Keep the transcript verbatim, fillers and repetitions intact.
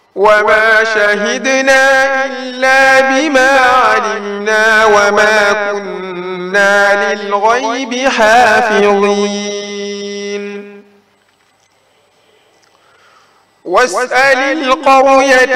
وما شهدنا إلا بما علمنا وما كنا للغيب حافظين. واسأل القرية